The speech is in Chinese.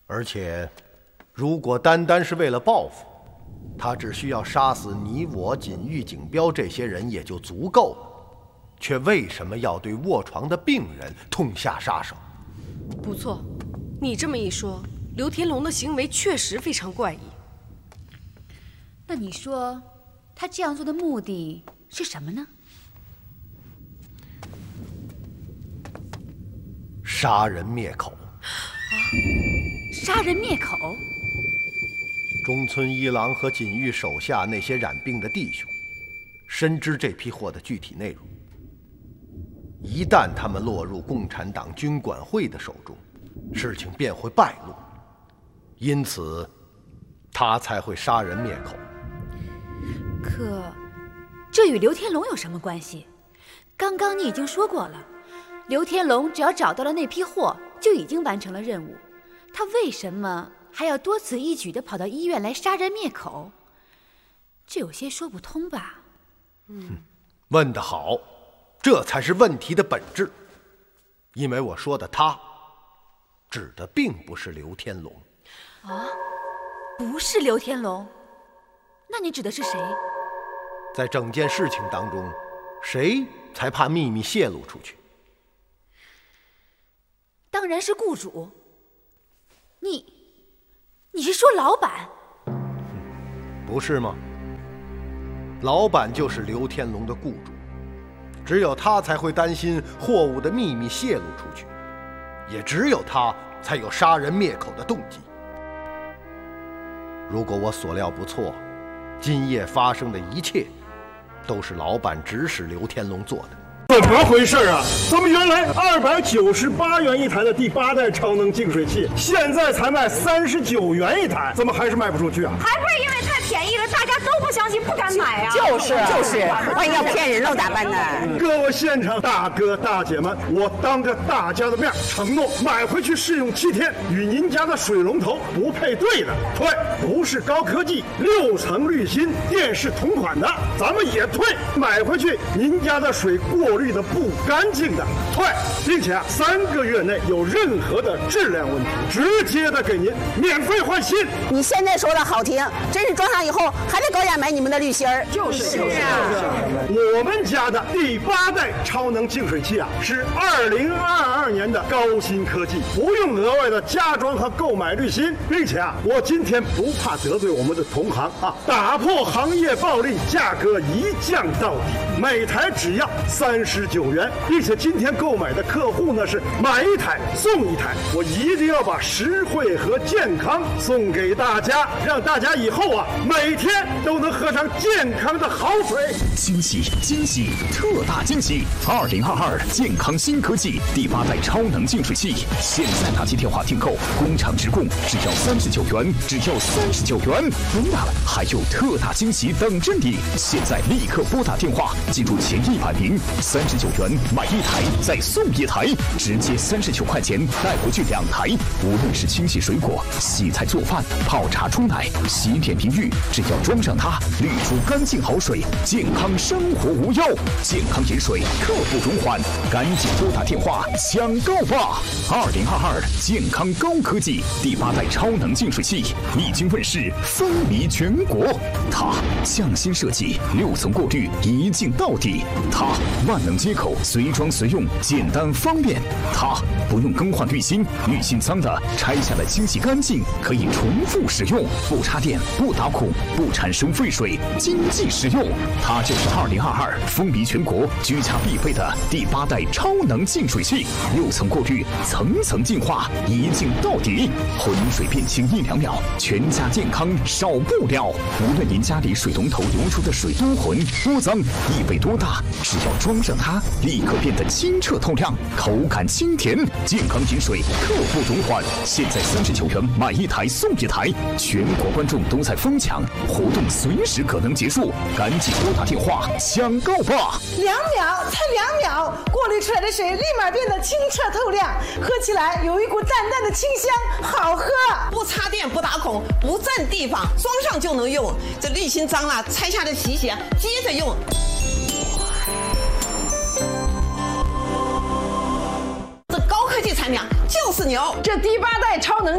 而且，如果单单是为了报复，他只需要杀死你我、锦玉、锦标这些人也就足够了，却为什么要对卧床的病人痛下杀手？ 不错，你这么一说，刘天龙的行为确实非常怪异。 那你说，他这样做的目的是什么呢？ 杀人灭口。 杀人灭口？ 中村一郎和锦玉手下那些染病的弟兄，深知这批货的具体内容。一旦他们落入共产党军管会的手中，事情便会败露。因此，他才会杀人灭口。 可，这与刘天龙有什么关系？刚刚你已经说过了，刘天龙只要找到了那批货，就已经完成了任务。他为什么还要多此一举地跑到医院来杀人灭口？这有些说不通吧？ 问得好，这才是问题的本质。因为我说的他，指的并不是刘天龙。 啊，不是刘天龙？那你指的是谁？ 在整件事情当中，谁才怕秘密泄露出去？ 当然是雇主。你是说老板？ 不是吗？老板就是刘天龙的雇主，只有他才会担心货物的秘密泄露出去，也只有他才有杀人灭口的动机。如果我所料不错，今夜发生的一切都是老板指使刘天龙做的。 怎么回事啊？咱们原来298元一台的第8代超能净水器，现在才卖39元一台，怎么还是卖不出去啊？ 还不是因为太便宜了，大家都不相信，不敢买啊！ 就是，万一要骗人了咋办呢？ 各位现场大哥大姐们，我当着大家的面承诺买回去试用7天，与您家的水龙头不配对的退，不是高科技6层滤芯电视同款的咱们也退，买回去您家的水过滤的不干净的退，并且3个月内有任何的质量问题，直接的给您免费换新。 你现在说的好听，真是装上以后还得高价买你们的滤芯儿。 就是我们家的第8代超能净水器啊，是2022年的高新科技，不用额外的加装和购买滤芯，并且啊，我今天不怕得罪我们的同行啊，打破行业暴利，价格一降到底，每台只要39元，并且今天购买的客户呢是买1台送1台，我一定要把实惠和健康送给大家，让大家以后啊每天都能喝上健康的好水。 惊喜惊喜，特大惊喜！2022健康新科技第8代超能净水器，现在打起电话订购，工厂直供，只要39元，只要39元。不了，还有特大惊喜等着你！现在立刻拨打电话，进入前100名，39元买1台再送1台，直接39块钱带回去2台。无论是清洗水果、洗菜做饭、泡茶冲奶、洗脸淋浴，只要装上它，滤出干净好水，健康生活无忧。健康饮水，刻不容缓，赶紧拨打电话抢购吧！2022健康高科技第8代超能净水器已经问世，风靡全国。它匠心设计，6层过滤，一镜到底。它万能接口，随装随用，简单方便。它不用更换滤芯，滤芯脏的拆下来清洗干净，可以重复使用，不插电，不打孔，不产生废水，经济实用。它就是2022风靡全国、居家必备的第8代超能净水器，6层过滤，层层净化，一镜到底，浑水变清1、2秒，全家健康少不了。无论您家里水龙头流出的水多浑多脏，异味多大，只要装上它，立刻变得清澈透亮，口感清甜，健康饮水刻不容缓。现在39元买1台送1台，全国观众都在疯抢，活动随时可能结束，赶紧拨打电话抢购吧 ！2秒，才2秒，过滤出来的水立马变得清澈透亮，喝起来有一股淡淡的清香，好喝。 不插电，不打孔，不占地方，装上就能用。这滤芯脏了，拆下来洗洗，接着用。这高科技产品就是牛， 这第8代超能